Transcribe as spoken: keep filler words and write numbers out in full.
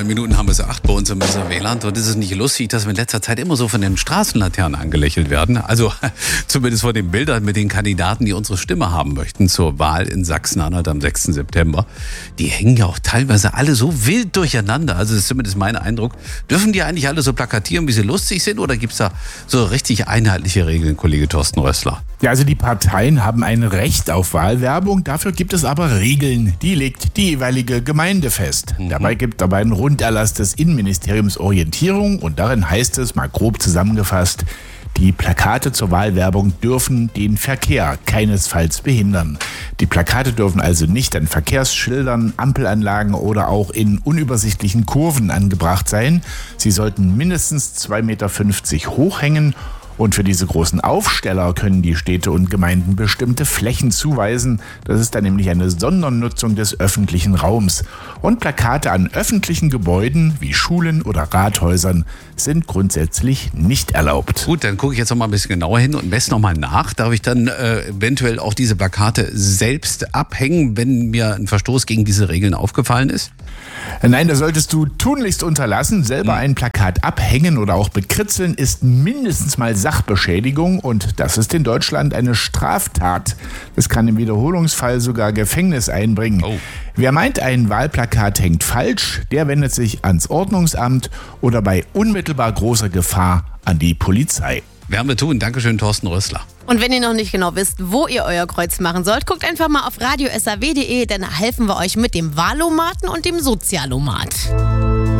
Minuten haben wir es acht bei uns im Weserwählerland. Und ist es nicht lustig, dass wir in letzter Zeit immer so von den Straßenlaternen angelächelt werden? Also zumindest von den Bildern mit den Kandidaten, die unsere Stimme haben möchten zur Wahl in Sachsen-Anhalt am sechsten September. Die hängen ja auch teilweise alle so wild durcheinander. Also das ist zumindest mein Eindruck. Dürfen die eigentlich alle so plakatieren, wie sie lustig sind? Oder gibt es da so richtig einheitliche Regeln, Kollege Thorsten Rössler? Ja, also die Parteien haben ein Recht auf Wahlwerbung. Dafür gibt es aber Regeln. Die legt die jeweilige Gemeinde fest. Mhm. Dabei gibt aber ein Runderlass des Innenministeriums Orientierung. Und darin heißt es, mal grob zusammengefasst, die Plakate zur Wahlwerbung dürfen den Verkehr keinesfalls behindern. Die Plakate dürfen also nicht an Verkehrsschildern, Ampelanlagen oder auch in unübersichtlichen Kurven angebracht sein. Sie sollten mindestens zwei Meter fünfzig hoch hängen. Und für diese großen Aufsteller können die Städte und Gemeinden bestimmte Flächen zuweisen. Das ist dann nämlich eine Sondernutzung des öffentlichen Raums. Und Plakate an öffentlichen Gebäuden wie Schulen oder Rathäusern sind grundsätzlich nicht erlaubt. Gut, dann gucke ich jetzt noch mal ein bisschen genauer hin und messe noch mal nach. Darf ich dann äh, eventuell auch diese Plakate selbst abhängen, wenn mir ein Verstoß gegen diese Regeln aufgefallen ist? Nein, das solltest du tunlichst unterlassen. Selber ein Plakat abhängen oder auch bekritzeln ist mindestens mal Sachbeschädigung und das ist in Deutschland eine Straftat. Das kann im Wiederholungsfall sogar Gefängnis einbringen. Oh. Wer meint, ein Wahlplakat hängt falsch, der wendet sich ans Ordnungsamt oder bei unmittelbar großer Gefahr an die Polizei. Werden wir tun. Dankeschön, Thorsten Rössler. Und wenn ihr noch nicht genau wisst, wo ihr euer Kreuz machen sollt, guckt einfach mal auf radio s a w punkt d e, dann helfen wir euch mit dem Wahlomaten und dem Sozialomat.